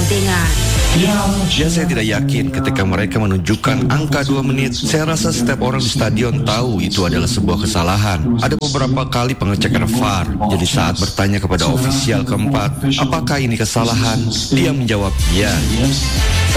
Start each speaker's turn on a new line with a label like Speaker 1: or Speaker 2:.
Speaker 1: kepentingan.
Speaker 2: Ya, saya tidak yakin ketika mereka menunjukkan angka 2 menit. Saya rasa setiap orang di stadion tahu itu adalah sebuah kesalahan. Ada beberapa kali pengecekan VAR. Jadi saat bertanya kepada ofisial keempat, apakah ini kesalahan? Dia menjawab, ya.